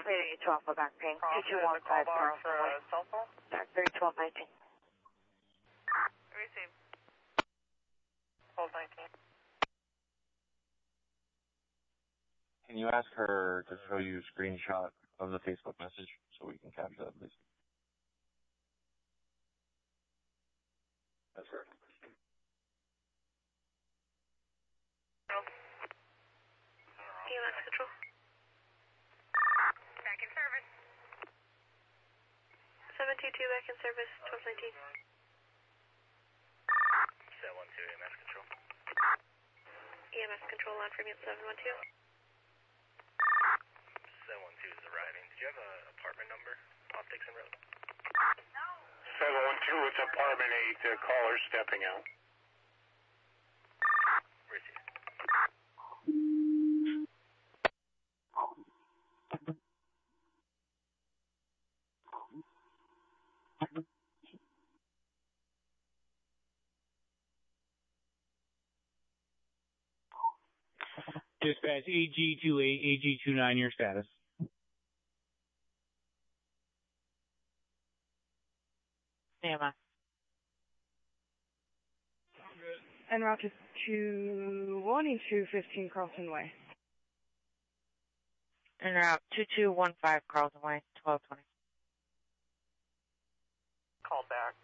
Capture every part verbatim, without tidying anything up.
Reading twelve for back pain. two two one five Carlson Way. Cell phone? Dark three twelve nineteen. Receive. twelve nineteen. Can you ask her to show you a screenshot of the Facebook message so we can capture that, please? That's her. E M S control. Back in service. seven two two back in service, twelve nineteen. seven one two E M S control. E M S control on for mute seven one two. seven one two is arriving. Did you have an apartment number off Dixon Road? seven one two, it's apartment eight, the caller stepping out. Receive. Dispatch A G two eight, A G two nine, your status. Nema. En route to one two fifteen Carlson Way. En route two two one five Carlson Way, twelve twenty. Call back.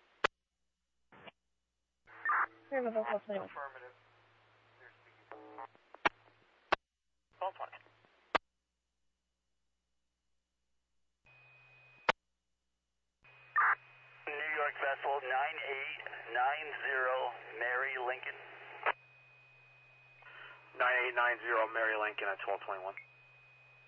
Affirmative. twelve twenty. New York Vessel nine eight nine zero, Mary Lincoln. nine eight nine zero Mary Lincoln at twelve twenty-one.